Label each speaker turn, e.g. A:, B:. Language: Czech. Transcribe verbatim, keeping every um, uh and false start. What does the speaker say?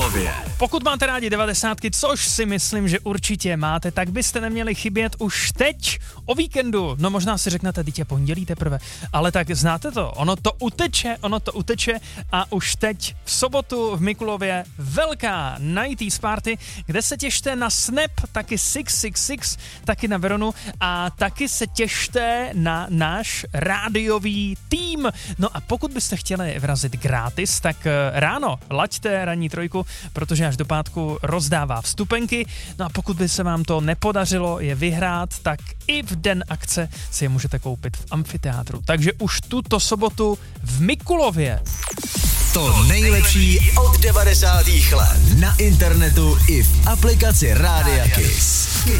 A: Mikulově.
B: Pokud máte rádi devadesátky, což si myslím, že určitě máte, tak byste neměli chybět už teď o víkendu. No možná si řeknete, dítě pondělí teprve, ale tak znáte to, ono to uteče, ono to uteče a už teď v sobotu v Mikulově velká nineties party, kde se těšte na Snap, taky šest set šedesát šest, taky na Veronu a taky se těšte na náš rádiový tým. No a pokud byste chtěli vrazit gratis, tak ráno laďte ranní trojku, protože až do pátku rozdává vstupenky. No a pokud by se vám to nepodařilo je vyhrát, tak i v den akce si je můžete koupit v amfiteátru. Takže už tuto sobotu v Mikulově.
A: To nejlepší od devadesátých let na internetu i v aplikaci Rádia Kiss.